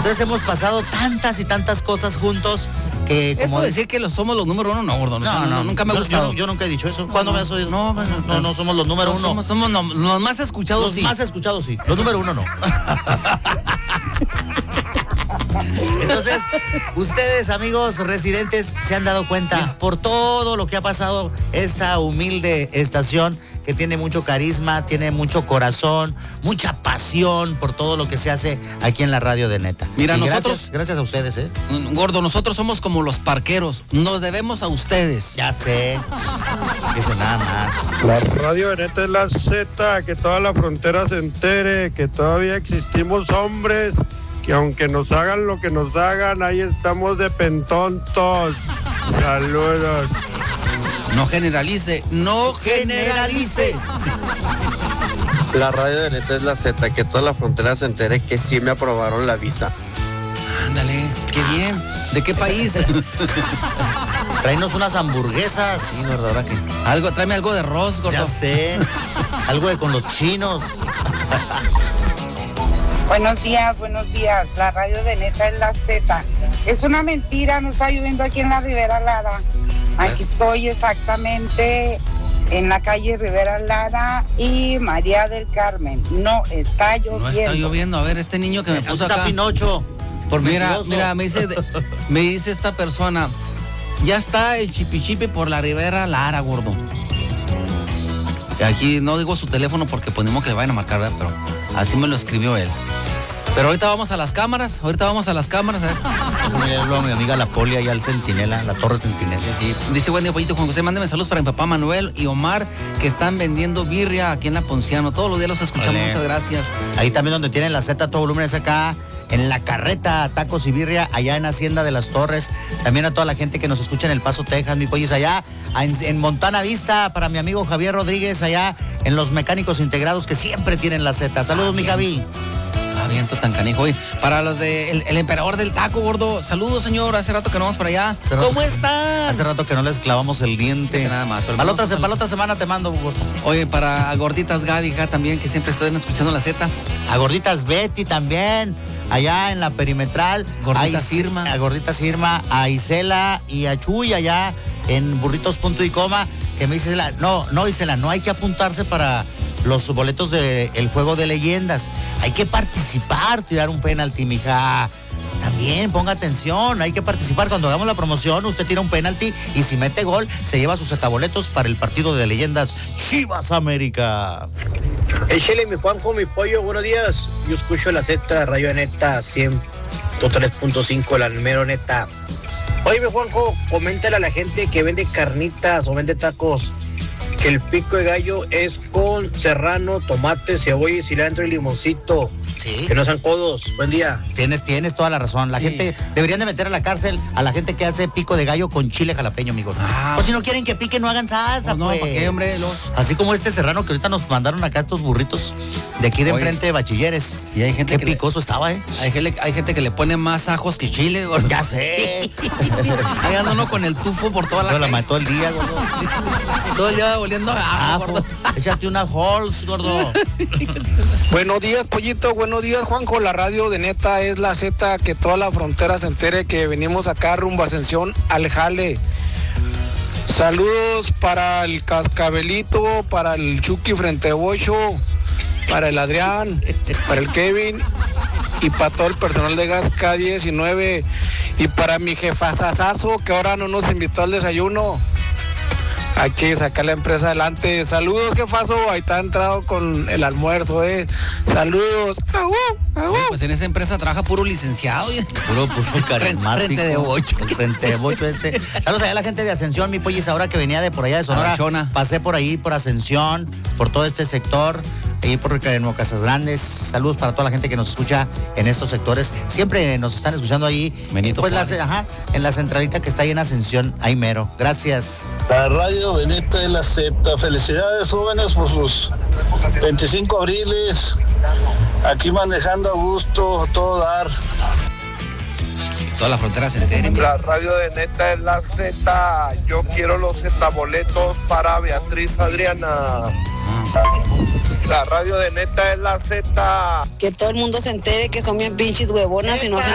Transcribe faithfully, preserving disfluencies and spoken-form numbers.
Entonces hemos pasado tantas y tantas cosas juntos que como eso decir que los somos los número uno, no, gordo. No, no, no, nunca me ha yo, gustado. Yo, yo nunca he dicho eso. ¿Cuándo no, me has oído? No, no, no, no, no somos los número no, uno. Somos, somos no, los más escuchados, los sí. Los más escuchados, sí. Los número uno, no. Entonces, ustedes, amigos residentes, se han dado cuenta por todo lo que ha pasado esta humilde estación que tiene mucho carisma, tiene mucho corazón, mucha pasión por todo lo que se hace aquí en la radio de Neta. Mira, y nosotros, gracias, gracias a ustedes, ¿eh? Gordo, nosotros somos como los parqueros, nos debemos a ustedes. Ya sé, eso nada más. La radio de Neta es la Z, que toda la frontera se entere, que todavía existimos hombres, que aunque nos hagan lo que nos hagan, ahí estamos de pentontos. Saludos. No generalice, no generalice. La radio de Neta es la Z, que toda la frontera se entere que sí me aprobaron la visa. Ándale, qué bien. ¿De qué país? Tráenos unas hamburguesas. Sí, gordo, ahora que... Algo, tráeme algo de arroz, gordo. Ya sé, algo de con los chinos. Buenos días, buenos días. La radio de Neta es la Z. Es una mentira, no está lloviendo aquí en la Ribera Lara. Aquí estoy exactamente en la calle Rivera Lara y María del Carmen. No está lloviendo. No está lloviendo. A ver, este niño que me puso acá. Está Pinocho. Por mira, mentiroso. mira, me dice, me dice esta persona, ya está el chipichipi por la Rivera Lara, gordo. Aquí no digo su teléfono porque ponemos que le vayan a marcar, ¿verdad? Pero así me lo escribió él. Pero ahorita vamos a las cámaras, ahorita vamos a las cámaras, a ver. Le hablo a mi amiga la Poli allá al Centinela, la Torre Centinela. Sí, sí. Dice, buen día, pollito Juan José, mándeme saludos para mi papá Manuel y Omar, que están vendiendo birria aquí en La Ponciano. Todos los días los escuchamos, vale. Muchas gracias. Ahí también donde tienen la Z, todo volumen es acá, en La Carreta, Tacos y Birria, allá en Hacienda de las Torres. También a toda la gente que nos escucha en El Paso, Texas, mi pollis, allá en, en Montana Vista, para mi amigo Javier Rodríguez, allá en Los Mecánicos Integrados, que siempre tienen la Z. Saludos, ah, mi Javi. Aviento tan canijo. Oye, para los de el, el emperador del taco, gordo. Saludos, señor. Hace rato que no vamos para allá. ¿Cómo están? Hace rato que no les clavamos el diente. Nada más. Para la otra, para la otra semana te mando, gordo. Oye, para Gorditas Gaby también, que siempre están escuchando la Z. A Gorditas Betty también, allá en la perimetral. Gorditas Irma. A Gorditas Irma, a Isela y a Chuy allá en Burritos Punto y Coma. Que me dice Isela, no, no, Isela, no hay que apuntarse para los boletos del de juego de leyendas. Hay que participar, tirar un penalti, mija. También ponga atención, hay que participar. Cuando hagamos la promoción, usted tira un penalti y si mete gol, se lleva sus boletos para el partido de leyendas Chivas América. Échale, mi Juanjo, mi pollo, buenos días. Yo escucho la Z, Radio Neta, ciento tres punto cinco, la número Neta. Oye, mi Juanjo, coméntale a la gente que vende carnitas o vende tacos que el pico de gallo es con serrano, tomate, cebolla, cilantro y limoncito. Sí. Que no sean codos. Buen día. Tienes, tienes toda la razón. La sí. gente, deberían de meter a la cárcel a la gente que hace pico de gallo con chile jalapeño, amigos. Ah, o si no quieren que pique, no hagan salsa, no, pues. No, ¿para qué, hombre? No. Así como este serrano que ahorita nos mandaron acá estos burritos de aquí de Oye. enfrente de Bachilleres. Y hay gente qué que picoso le, estaba, ¿eh? Hay, hay gente que le pone más ajos que chile, gordo. Ya sé. Ahí anda uno con el tufo por toda la no, la mató el día, gordo. Todo el día oliendo a ajo, gordo. Échate una Halls, gordo. Buenos días, pollito. Buenos días, Juanjo. La radio de Neta es la Z, que toda la frontera se entere que venimos acá rumbo a Ascensión al jale. Saludos para el Cascabelito, para el Chucky frente a Ocho, para el Adrián, para el Kevin y para todo el personal de Gas K diecinueve y para mi jefazazazo que ahora no nos invitó al desayuno. Hay que sacar la empresa adelante. Saludos, jefazo. Ahí está entrado con el almuerzo, eh. Saludos. ¡Aú! ¡Aú! Oye, pues en esa empresa trabaja puro licenciado. ¿eh? Puro, puro carismático. Frente de Ocho. Frente de Ocho este. Saludos allá a la gente de Ascensión, mi pollis, ahora que venía de por allá de Sonora. Pasé por ahí, por Ascensión, por todo este sector. Ahí por Nuevo Casas Grandes. Saludos para toda la gente que nos escucha en estos sectores. Siempre nos están escuchando ahí. Benito pues la, ajá, en la centralita que está ahí en Ascensión, ahí mero. Gracias. La radio Beneta de la Z. Felicidades, jóvenes, por sus veinticinco abriles. Aquí manejando a gusto, todo dar. Toda la frontera se entere. La radio de Neta es la Z. Yo quiero los Z boletos para Beatriz Adriana. Ah. La radio de Neta es la Z. Que todo el mundo se entere que son bien pinches huevonas y no hacen